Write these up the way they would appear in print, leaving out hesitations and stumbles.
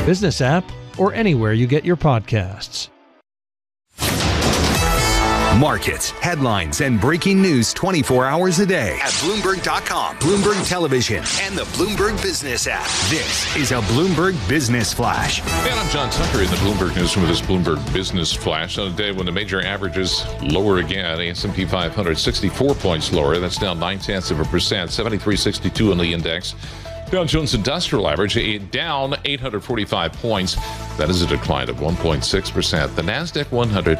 Business app or anywhere you get your podcasts. Markets, headlines, and breaking news 24 hours a day at Bloomberg.com, Bloomberg Television, and the Bloomberg Business app. This is a Bloomberg Business Flash. And I'm John Tucker in the Bloomberg Newsroom with this Bloomberg Business Flash on a day when the major averages lower again. The S&P 500, 64 points lower. That's down 0.9%, 73.62 on the index. Dow Jones Industrial Average down 845 points. That is a decline of 1.6%. The NASDAQ 100,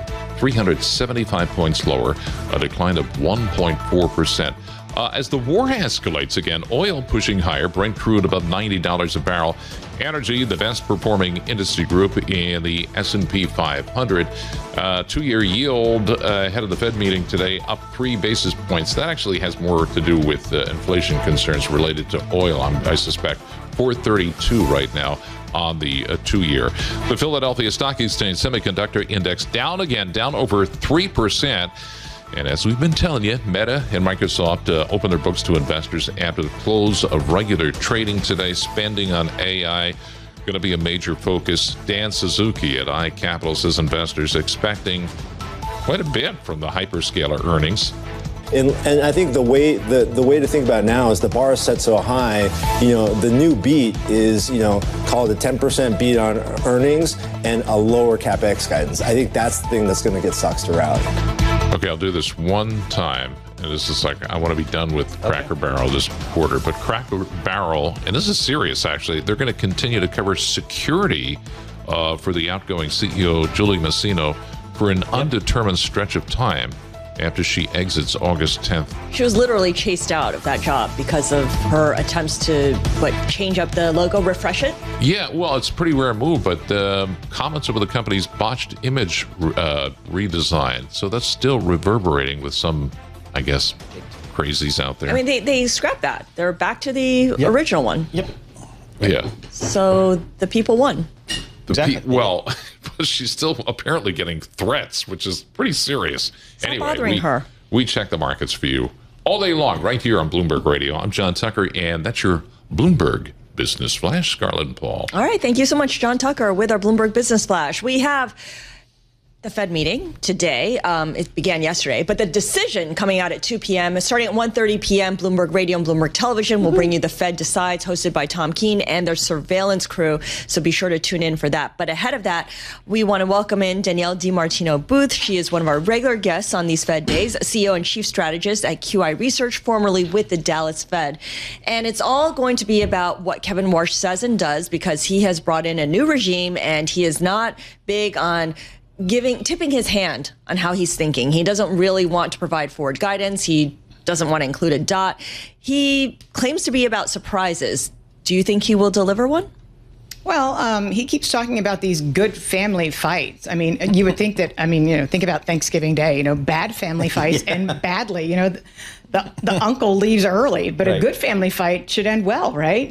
375 points lower, a decline of 1.4%. As the war escalates again, oil pushing higher, Brent crude above $90 a barrel. Energy, the best performing industry group in the S&P 500. Two-year yield ahead of the Fed meeting today, up 3 basis points. That actually has more to do with inflation concerns related to oil, I suspect. 432 right now on the 2-year. The Philadelphia Stock Exchange Semiconductor Index down again, down over 3%. And as we've been telling you, Meta and Microsoft opened their books to investors after the close of regular trading today. Spending on AI going to be a major focus. Dan Suzuki at iCapital says investors expecting quite a bit from the hyperscaler earnings. And I think the way to think about it now is the bar is set so high. The new beat is call it a 10% beat on earnings and a lower capex guidance. I think that's the thing that's going to get stocks around. Okay, I'll do this one time. And this is I want to be done with Cracker Barrel this quarter. But Cracker Barrel, and this is serious actually, they're going to continue to cover security for the outgoing CEO, Julie Masino, for an undetermined stretch of time after she exits August 10th. She was literally chased out of that job because of her attempts to, change up the logo, refresh it? Yeah, well, it's a pretty rare move, but comments over the company's botched image redesign. So that's still reverberating with some, I guess, crazies out there. I mean, they scrapped that. They're back to the original one. Yep. Yeah. So the people won. Well, she's still apparently getting threats, which is pretty serious. It's bothering her. We check the markets for you all day long right here on Bloomberg Radio. I'm John Tucker, and that's your Bloomberg Business Flash. Scarlett and Paul. All right. Thank you so much, John Tucker, with our Bloomberg Business Flash. We have the Fed meeting today. It began yesterday, but the decision coming out at 2 p.m. starting at 1:30 p.m. Bloomberg Radio and Bloomberg Television will bring you the Fed Decides, hosted by Tom Keene and their surveillance crew. So be sure to tune in for that. But ahead of that, we want to welcome in Danielle DiMartino Booth. She is one of our regular guests on these Fed days, CEO and chief strategist at QI Research, formerly with the Dallas Fed. And it's all going to be about what Kevin Warsh says and does, because he has brought in a new regime and he is not big on tipping his hand on how he's thinking. He doesn't really want to provide forward guidance. He doesn't want to include a dot. He claims to be about surprises. Do you think he will deliver one? Well, he keeps talking about these good family fights. I mean, you would think that, think about Thanksgiving Day, bad family fights and badly, the uncle leaves early, but a good family fight should end well, right?